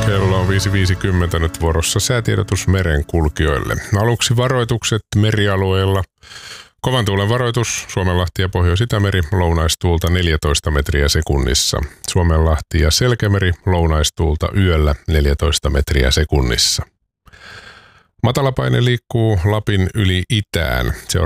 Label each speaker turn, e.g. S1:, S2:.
S1: Kello on 5.50 nyt vuorossa säätiedotus merenkulkijoille. Aluksi varoitukset merialueilla. Kovan tuulen varoitus Suomenlahti ja Pohjois-Itämeri, lounaistuulta 14 metriä sekunnissa. Suomenlahti ja Selkämeri, lounaistuulta yöllä 14 metriä sekunnissa. Matalapaine liikkuu Lapin yli itään.